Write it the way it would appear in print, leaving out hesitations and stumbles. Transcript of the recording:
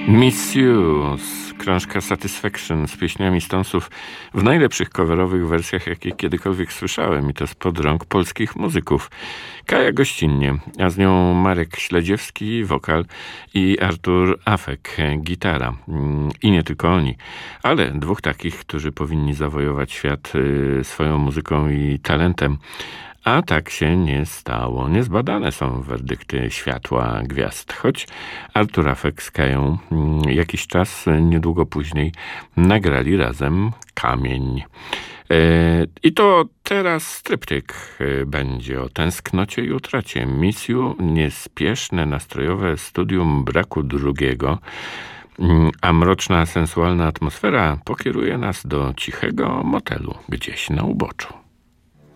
Miss You z krążka Satisfaction z pieśniami Stonesów w najlepszych coverowych wersjach, jakie kiedykolwiek słyszałem, i to spod rąk polskich muzyków. Kaja gościnnie, a z nią Marek Śledziewski, wokal, i Artur Afek, gitara. I nie tylko oni, ale dwóch takich, którzy powinni zawojować świat swoją muzyką i talentem. A tak się nie stało. Niezbadane są werdykty światła gwiazd, choć Artur Afek z Kają jakiś czas niedługo później nagrali razem Kamień. I to teraz Stryptyk będzie o tęsknocie i utracie. Miss You, niespieszne, nastrojowe studium braku drugiego, a mroczna, sensualna atmosfera pokieruje nas do cichego motelu gdzieś na uboczu.